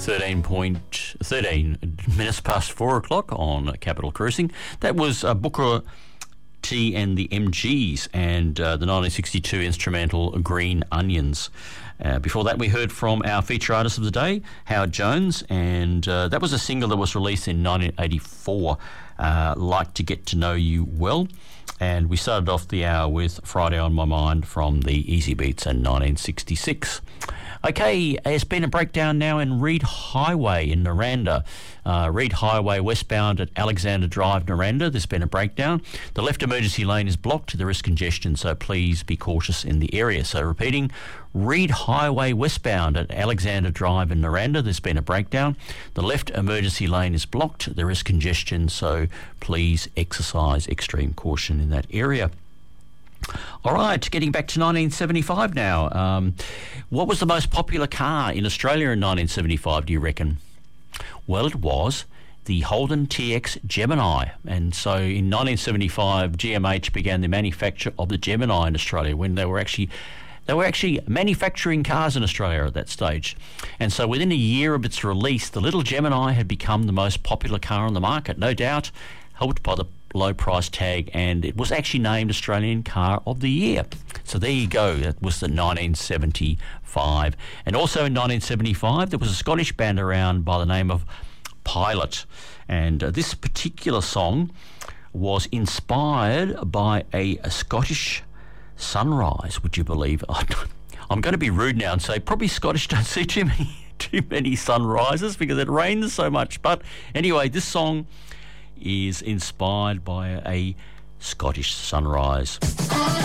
13 minutes past 4 o'clock on Capital Cruising. That was Booker T and the MGs and the 1962 instrumental Green Onions. Before that, we heard from our feature artist of the day, Howard Jones, and that was a single that was released in 1984, Like to Get to Know You Well. And we started off the hour with Friday on My Mind from the Easy Beats in 1966. Okay, there's been a breakdown now in Reed Highway in Naranda. Reed Highway westbound at Alexander Drive, Naranda. There's been a breakdown. The left emergency lane is blocked. There is congestion, so please be cautious in the area. So repeating, Reed Highway westbound at Alexander Drive in Naranda. There's been a breakdown. The left emergency lane is blocked. There is congestion, so please exercise extreme caution in that area. All right, getting back to 1975 now. What was the most popular car in Australia in 1975, do you reckon? Well, it was the Holden TX Gemini. And so in 1975, GMH began the manufacture of the Gemini in Australia when they were actually manufacturing cars in Australia at that stage. And so within a year of its release, the little Gemini had become the most popular car on the market, no doubt, helped by the low price tag, and it was actually named Australian Car of the Year. So there you go, that was the 1975. And also in 1975 there was a Scottish band around by the name of Pilot, and this particular song was inspired by a Scottish sunrise, would you believe? I'm going to be rude now and say probably Scottish don't see too many sunrises because it rains so much, but anyway, this song is inspired by a Scottish sunrise.